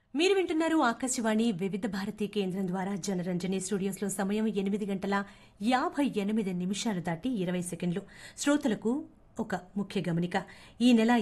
మీరు వింటున్నారు ఆకాశవాణి వివిధ భారతి కేంద్రం ద్వారా జనరంజని స్టూడియోస్ లో సమయం 8:58 దాటి 20 సెకండ్లు. శ్రోతలకు ఒక ముఖ్య గమనిక. ఈ నెల